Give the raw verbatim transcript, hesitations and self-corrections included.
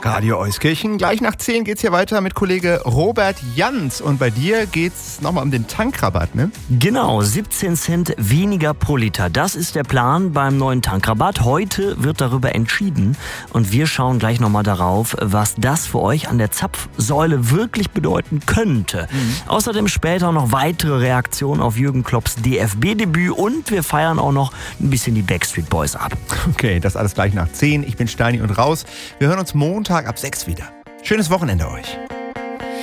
Radio Euskirchen. Gleich nach zehn geht's hier weiter mit Kollege Robert Jans. Und bei dir geht's nochmal um den Tankrabatt, ne? Genau, siebzehn Cent weniger pro Liter. Das ist der Plan beim neuen Tankrabatt. Heute wird darüber entschieden. Und wir schauen gleich nochmal darauf, was das für euch an der Zapfsäule wirklich bedeuten könnte. Mhm. Außerdem später noch weitere Reaktionen auf Jürgen Klopps D F B-Debüt. Und wir feiern auch noch ein bisschen die Backstreet Boys ab. Okay, das alles gleich nach zehn. Ich bin Steini und raus. Wir hören uns Montag ab sechs wieder. Schönes Wochenende euch.